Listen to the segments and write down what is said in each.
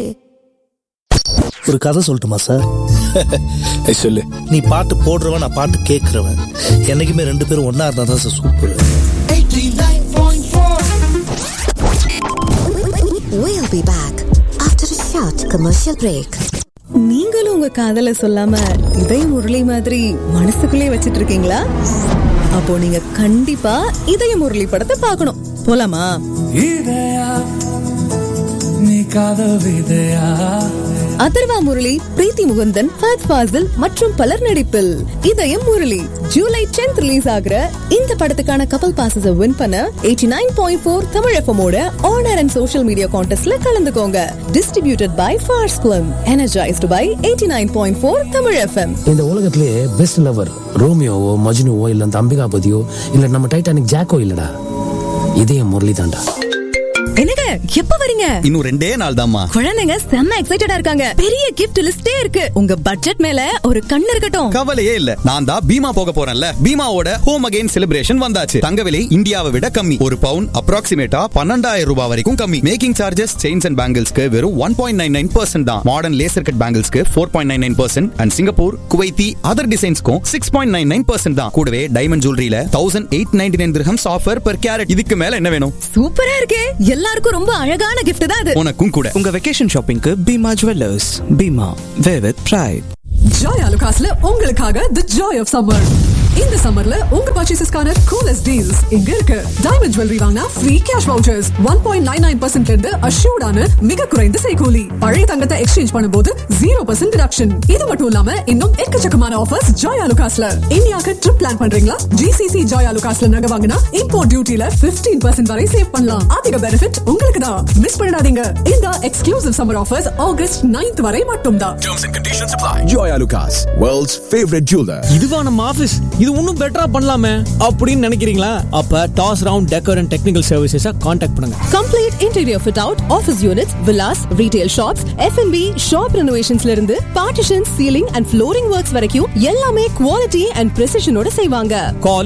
ஒரு கதை சொல்லட்டுமா சார்? சொல்லு. நீ பாட்டு போடுறவன், நான் பாட்டு கேட்கறவன், என்னைக்குமே ரெண்டு பேரும் ஒன்னா இருந்தா தான் sir super. 89.4. We'll be back after a short commercial break. நீங்களும் உங்க காதல சொல்லாம இதய முரளி மாதிரி மனசுக்குள்ளே வச்சிட்டு இருக்கீங்களா? அப்போ நீங்க கண்டிப்பா இதய முரளி படத்தை பார்க்கணும். போலாமா? அதர்வா முரளி, பிரீத்தி முகுந்தன், ஃபஹத் ஃபாசில் மற்றும் பலர் நடிப்பில் இதயம் முரளி ஜூலை 10th ரிலீஸ் ஆகிற இந்த படத்துக்கான கப்பல் பாசஸ் வின் பண்ண 89.4 Tamil எஃப்எம்மோட on air and social media கான்டெஸ்ட்ல கலந்துக்கோங்க. Distributed by Phars film, energised by 89.4 Tamil FM. இந்த உலகத்திலே பெஸ்ட் லவர் ரோமியோவோ மஜ்னுவோ இல்ல அந்த அம்பிகாபதியோ இல்ல நம்ம டைட்டானிக் ஜாக்கோ இல்லடா, இதயம் முரளி தாண்டா. என்னங்க எப்ப வரீங்க? இன்னும் 2 நாள் தான்மா. குழந்தைங்க செம்ம எக்ஸைட்டடா இருக்காங்க. பெரிய கிஃப்ட் லிஸ்டே இருக்கு. உங்க பட்ஜெட் மேல ஒரு கண்ணு இருக்கட்டும். கவலையே இல்ல, நான் தான் பீமா போக போறேன்ல. பீமாவோட ஹோம் அகைன் செலிப்ரேஷன் வந்தாச்சு. தங்க விலை இந்தியாவை விட கம்மி. ஒரு பவுன் அப்ராக்சிமேட்டா 12,000 ரூபாய் வரைக்கும் கம்மி. மேக்கிங் சார்ஜஸ் செயின்ஸ் அண்ட் பேங்கிள்ஸ்க்கு வெறும் 1.99% தான். Modern laser cut பேங்கிள்ஸ்க்கு 4.99% and Singapore, Kuwaiti other டிசைன்ஸ்க்கும் 6.99% தான். கூடவே diamond ஜுவல்லரியில 1899 dirhams offer per carat. இதுக்கு மேல என்ன வேணும்? சூப்பரா இருக்கே. எல்லாருக்கும் ரொம்ப அழகான gift தான் இது. உனக்கும் கூட. உங்க vacation ஷாப்பிங்க்கு Bima jewellers. Bima, wear with pride. Joy Alucasல உங்களுக்காக the joy of summer. இந்த சம்மர்ல உங்க பர்ச்சேசஸ்க்கான coolest deals இங்க இருக்கு. டைமண்ட் ஜுவல்லரி வாங்கினா ஃப்ரீ கேஷ் வவுச்சர்ஸ் 1.99% இருந்து அஷ்யூர்டான மிக குறைந்த செய்கூலி. பழைய தங்கத்தை எக்ஸ்சேஞ்ச் பண்ணும்போது 0% டிடக்ஷன். இது மட்டும் இல்லாம இன்னும் எக்கச்சக்கமான ஆஃபர்ஸ் Joy Alucasல. இந்தியாக்கு ட்ரிப் பிளான் பண்றீங்களா? GCC Joy Alucasல நகை வாங்கினா இம்போர்ட் டியூட்டில 15% வரை சேவ் பண்ணலாம். அதிக பெனிஃபிட் உங்களுக்கு தான். மிஸ் பண்ணிடாதீங்க. இந்த exclusive summer offers August 9th வரை மட்டும்தான். Terms and conditions apply. Joy Alucas, world's favorite jeweler. இதுவா நம்ம ஆபீஸ்? இது இன்னும் பெட்டரா பண்ணலாமே அப்படின்னு நினைக்கிறீங்களா? அப்ப toss round decker and technical services contact பண்ணுங்க. Complete interior fit out, office units, villas, retail shops, F&B, shop renovations ல இருந்து partitions, ceiling and flooring works வரைக்கும் எல்லாமே quality and precision ஓட செய்வாங்க. Call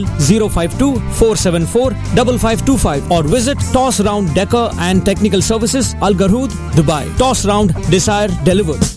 052-474-5525 or visit Toss Round Decor and Technical Services, Al Garhood, Dubai. Toss Round, Desire Delivered.